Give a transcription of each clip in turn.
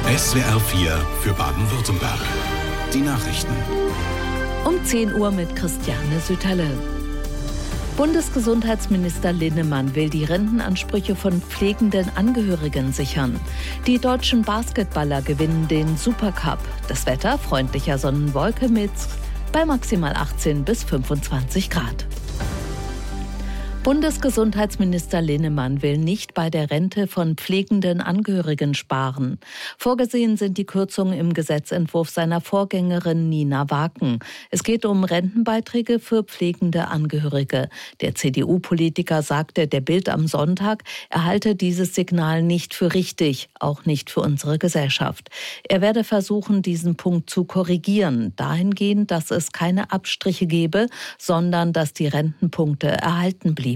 SWR 4 für Baden-Württemberg. Die Nachrichten. Um 10 Uhr mit Christiane Sütterle. Bundesgesundheitsminister Linnemann will die Rentenansprüche von pflegenden Angehörigen sichern. Die deutschen Basketballer gewinnen den Supercup. Das Wetter freundlicher Sonnenwolke-Mix bei maximal 18 bis 25 Grad. Bundesgesundheitsminister Linnemann will nicht bei der Rente von pflegenden Angehörigen sparen. Vorgesehen sind die Kürzungen im Gesetzentwurf seiner Vorgängerin Nina Waken. Es geht um Rentenbeiträge für pflegende Angehörige. Der CDU-Politiker sagte der Bild am Sonntag, er halte dieses Signal nicht für richtig, auch nicht für unsere Gesellschaft. Er werde versuchen, diesen Punkt zu korrigieren, dahingehend, dass es keine Abstriche gebe, sondern dass die Rentenpunkte erhalten blieben.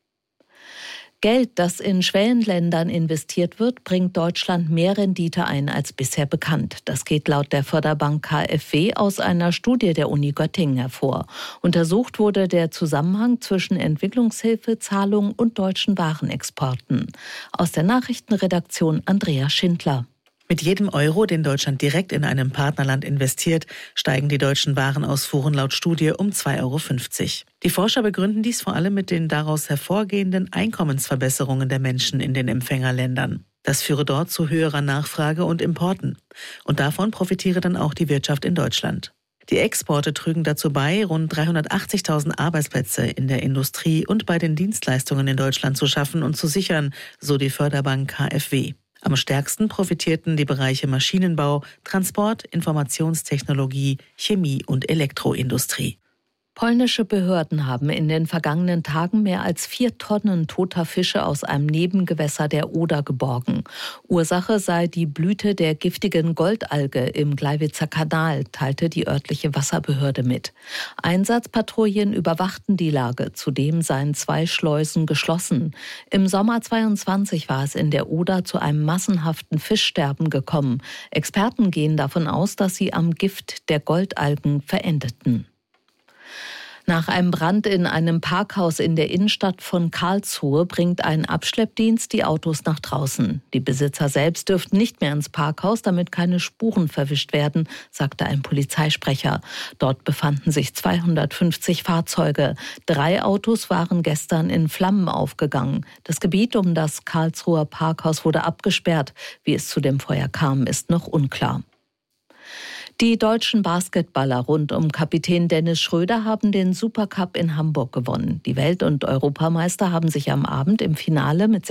Geld, das in Schwellenländern investiert wird, bringt Deutschland mehr Rendite ein als bisher bekannt. Das geht laut der Förderbank KfW aus einer Studie der Uni Göttingen hervor. Untersucht wurde der Zusammenhang zwischen Entwicklungshilfezahlungen und deutschen Warenexporten. Aus der Nachrichtenredaktion Andrea Schindler. Mit jedem Euro, den Deutschland direkt in einem Partnerland investiert, steigen die deutschen Warenausfuhren laut Studie um 2,50 Euro. Die Forscher begründen dies vor allem mit den daraus hervorgehenden Einkommensverbesserungen der Menschen in den Empfängerländern. Das führe dort zu höherer Nachfrage und Importen. Und davon profitiere dann auch die Wirtschaft in Deutschland. Die Exporte trügen dazu bei, rund 380.000 Arbeitsplätze in der Industrie und bei den Dienstleistungen in Deutschland zu schaffen und zu sichern, so die Förderbank KfW. Am stärksten profitierten die Bereiche Maschinenbau, Transport, Informationstechnologie, Chemie und Elektroindustrie. Polnische Behörden haben in den vergangenen Tagen mehr als 4 Tonnen toter Fische aus einem Nebengewässer der Oder geborgen. Ursache sei die Blüte der giftigen Goldalge im Gleiwitzer Kanal, teilte die örtliche Wasserbehörde mit. Einsatzpatrouillen überwachten die Lage. Zudem seien 2 Schleusen geschlossen. Im Sommer 2022 war es in der Oder zu einem massenhaften Fischsterben gekommen. Experten gehen davon aus, dass sie am Gift der Goldalgen verendeten. Nach einem Brand in einem Parkhaus in der Innenstadt von Karlsruhe bringt ein Abschleppdienst die Autos nach draußen. Die Besitzer selbst dürften nicht mehr ins Parkhaus, damit keine Spuren verwischt werden, sagte ein Polizeisprecher. Dort befanden sich 250 Fahrzeuge. 3 Autos waren gestern in Flammen aufgegangen. Das Gebiet um das Karlsruher Parkhaus wurde abgesperrt. Wie es zu dem Feuer kam, ist noch unklar. Die deutschen Basketballer rund um Kapitän Dennis Schröder haben den Supercup in Hamburg gewonnen. Die Welt- und Europameister haben sich am Abend im Finale mit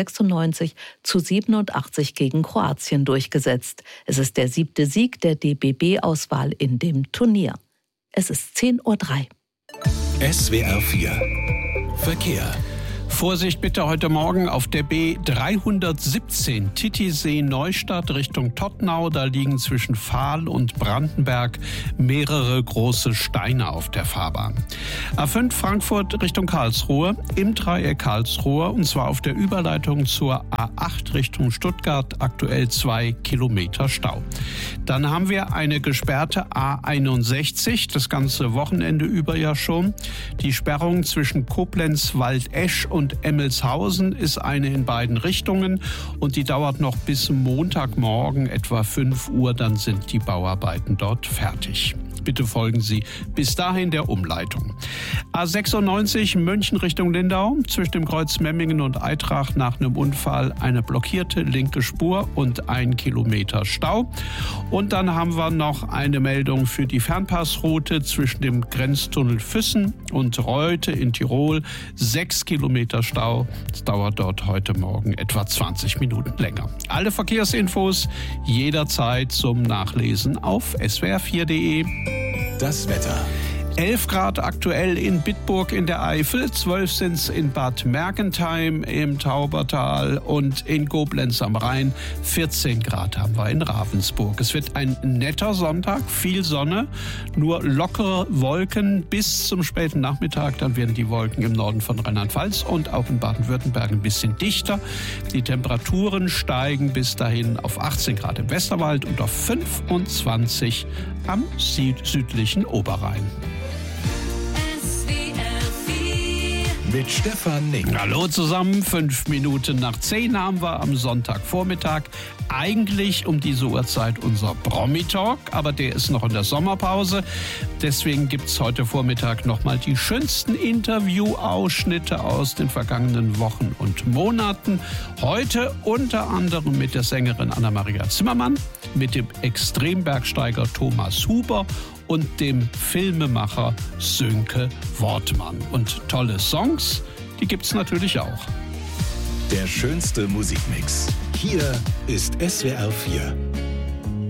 96:87 gegen Kroatien durchgesetzt. Es ist der 7. Sieg der DBB-Auswahl in dem Turnier. Es ist 10:03 Uhr. SWR 4 Verkehr. Vorsicht bitte heute Morgen auf der B317 Titisee-Neustadt Richtung Todtnau. Da liegen zwischen Vahl und Brandenberg mehrere große Steine auf der Fahrbahn. A5 Frankfurt Richtung Karlsruhe im Dreieck Karlsruhe, und zwar auf der Überleitung zur A8 Richtung Stuttgart, aktuell 2 Kilometer Stau. Dann haben wir eine gesperrte A61, das ganze Wochenende über ja schon. Die Sperrung zwischen Koblenz, Waldesch und Emmelshausen ist eine in beiden Richtungen und die dauert noch bis Montagmorgen etwa 5 Uhr, dann sind die Bauarbeiten dort fertig. Bitte folgen Sie bis dahin der Umleitung. A96 München Richtung Lindau, zwischen dem Kreuz Memmingen und Eintracht nach einem Unfall eine blockierte linke Spur und 1 Kilometer Stau. Und dann haben wir noch eine Meldung für die Fernpassroute zwischen dem Grenztunnel Füssen und Reute in Tirol. 6 Kilometer Stau. Es dauert dort heute Morgen etwa 20 Minuten länger. Alle Verkehrsinfos jederzeit zum Nachlesen auf swr4.de. Das Wetter. 11 Grad aktuell in Bitburg in der Eifel, 12 sind es in Bad Mergentheim im Taubertal und in Koblenz am Rhein. 14 Grad haben wir in Ravensburg. Es wird ein netter Sonntag, viel Sonne, nur lockere Wolken bis zum späten Nachmittag. Dann werden die Wolken im Norden von Rheinland-Pfalz und auch in Baden-Württemberg ein bisschen dichter. Die Temperaturen steigen bis dahin auf 18 Grad im Westerwald und auf 25 am südlichen Oberrhein. mit Stefan Nink. Hallo zusammen, 5 Minuten nach 10 haben wir am Sonntagvormittag. Eigentlich um diese Uhrzeit unser Promi-Talk, aber der ist noch in der Sommerpause. Deswegen gibt es heute Vormittag nochmal die schönsten Interview-Ausschnitte aus den vergangenen Wochen und Monaten. Heute unter anderem mit der Sängerin Anna-Maria Zimmermann, mit dem Extrembergsteiger Thomas Huber und dem Filmemacher Sönke Wortmann. Und tolle Songs, die gibt's natürlich auch. Der schönste Musikmix. Hier ist SWR 4.